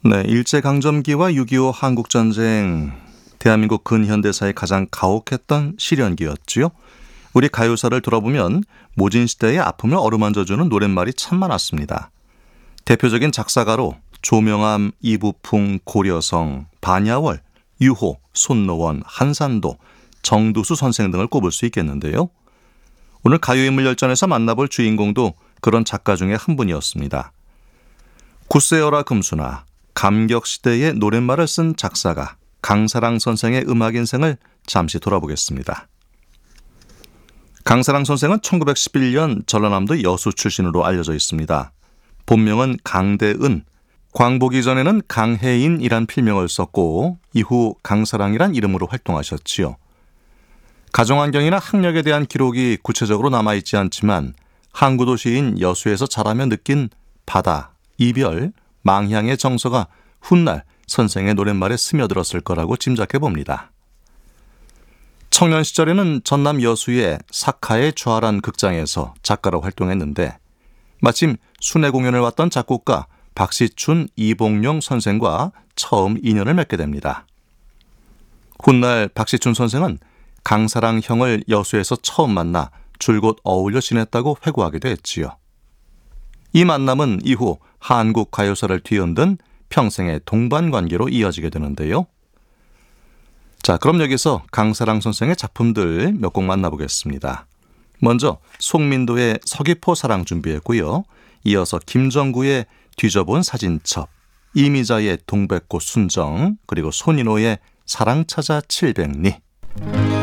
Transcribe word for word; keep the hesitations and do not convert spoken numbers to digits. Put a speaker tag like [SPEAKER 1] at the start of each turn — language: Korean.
[SPEAKER 1] 네, 일제강점기와 육이오 한국전쟁, 대한민국 근현대사의 가장 가혹했던 시련기였지요. 우리 가요사를 돌아보면 모진 시대의 아픔을 어루만져주는 노랫말이 참 많았습니다. 대표적인 작사가로 조명암, 이부풍, 고려성, 반야월, 유호, 손노원, 한산도, 정두수 선생 등을 꼽을 수 있겠는데요. 오늘 가요인물열전에서 만나볼 주인공도 그런 작가 중에 한 분이었습니다. 구세어라 금수나, 감격시대의 노랫말을 쓴 작사가 강사랑 선생의 음악 인생을 잠시 돌아보겠습니다. 강사랑 선생은 천구백십일 년 전라남도 여수 출신으로 알려져 있습니다. 본명은 강대은, 광복이 전에는 강혜인이란 필명을 썼고 이후 강사랑이란 이름으로 활동하셨지요. 가정환경이나 학력에 대한 기록이 구체적으로 남아있지 않지만 항구 도시인 여수에서 자라며 느낀 바다, 이별, 망향의 정서가 훗날 선생의 노랫말에 스며들었을 거라고 짐작해 봅니다. 청년 시절에는 전남 여수의 사카의 좌란 극장에서 작가로 활동했는데 마침 순회 공연을 왔던 작곡가 박시춘, 이봉룡 선생과 처음 인연을 맺게 됩니다. 훗날 박시춘 선생은 강사랑 형을 여수에서 처음 만나 줄곧 어울려 지냈다고 회고하게 됐지요. 이 만남은 이후 한국 가요사를 뒤흔든 평생의 동반관계로 이어지게 되는데요. 자, 그럼 여기서 강사랑 선생의 작품들 몇 곡 만나보겠습니다. 먼저 송민도의 서귀포 사랑 준비했고요. 이어서 김정구의 뒤져본 사진첩, 이미자의 동백꽃 순정, 그리고 손인호의 사랑 찾아 칠백리.